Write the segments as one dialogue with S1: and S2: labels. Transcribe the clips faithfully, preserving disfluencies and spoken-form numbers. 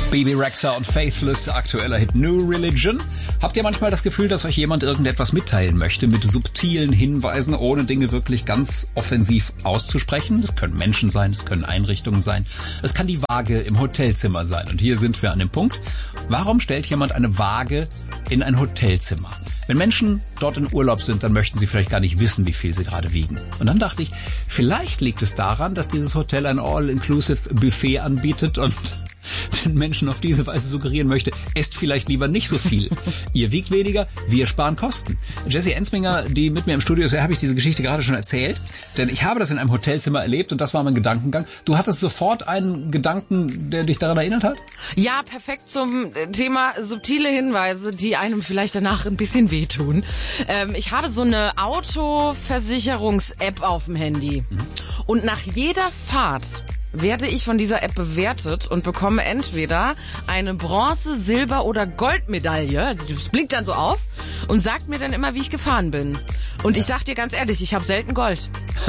S1: Bebe Rexha und Faithless, aktueller Hit New Religion. Habt ihr manchmal das Gefühl, dass euch jemand irgendetwas mitteilen möchte mit subtilen Hinweisen, ohne Dinge wirklich ganz offensiv auszusprechen? Das können Menschen sein, es können Einrichtungen sein, es kann die Waage im Hotelzimmer sein. Und hier sind wir an dem Punkt, warum stellt jemand eine Waage in ein Hotelzimmer? Wenn Menschen dort in Urlaub sind, dann möchten sie vielleicht gar nicht wissen, wie viel sie gerade wiegen. Und dann dachte ich, vielleicht liegt es daran, dass dieses Hotel ein All-Inclusive Buffet anbietet und den Menschen auf diese Weise suggerieren möchte, esst vielleicht lieber nicht so viel. Ihr wiegt weniger, wir sparen Kosten. Jessie Ensminger, die mit mir im Studio ist, habe ich diese Geschichte gerade schon erzählt, denn ich habe das in einem Hotelzimmer erlebt und das war mein Gedankengang. Du hattest sofort einen Gedanken, der dich daran erinnert hat?
S2: Ja, perfekt zum Thema subtile Hinweise, die einem vielleicht danach ein bisschen wehtun. Ähm, ich habe so eine Autoversicherungs-App auf dem Handy mhm. und nach jeder Fahrt werde ich von dieser App bewertet und bekomme entweder eine Bronze-, Silber- oder Goldmedaille, also das blinkt dann so auf und sagt mir dann immer, wie ich gefahren bin. Und ja. ich sag dir ganz ehrlich, ich habe selten Gold.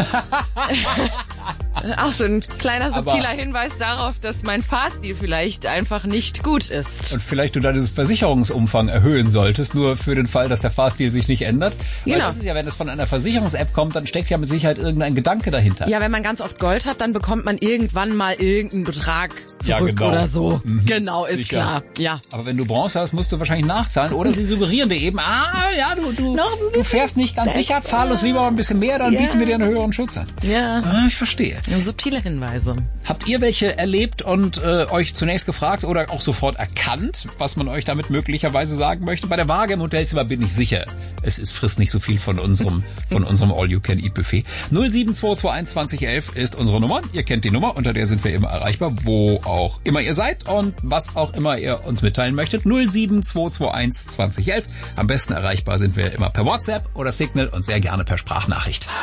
S2: Auch so ein kleiner subtiler Aber Hinweis darauf, dass mein Fahrstil vielleicht einfach nicht gut ist.
S1: Und vielleicht du deinen Versicherungsumfang erhöhen solltest, nur für den Fall, dass der Fahrstil sich nicht ändert. Weil genau. das ist ja, wenn es von einer Versicherungs-App kommt, dann steckt ja mit Sicherheit irgendein Gedanke dahinter.
S2: Ja, wenn man ganz oft Gold hat, dann bekommt man irgendwann mal irgendeinen Betrag zurück
S1: ja, genau.
S2: oder so.
S1: Mhm.
S2: Genau, ist
S1: Sicher.
S2: klar. Ja.
S1: Aber wenn du Bronze hast, musst du wahrscheinlich nachzahlen oder sie suggerieren dir eben, ah, ja, du, du, du fährst nicht ganz sicher, zahl uns lieber ein bisschen mehr, dann ja. bieten wir dir einen höheren Schutz an.
S2: Ja.
S1: Ah, ich verstehe.
S2: Subtile Hinweise.
S1: Habt ihr welche erlebt und äh, euch zunächst gefragt oder auch sofort erkannt, was man euch damit möglicherweise sagen möchte? Bei der Waage im Hotelzimmer bin ich sicher, es ist, frisst nicht so viel von unserem von unserem All-You-Can-Eat-Buffet. null sieben zwei zwei eins zwanzig elf ist unsere Nummer. Ihr kennt die Nummer, unter der sind wir immer erreichbar, wo auch immer ihr seid und was auch immer ihr uns mitteilen möchtet. null sieben zwei zwei eins zwanzig elf. Am besten erreichbar sind wir immer per WhatsApp oder Signal und sehr gerne per Sprachnachricht.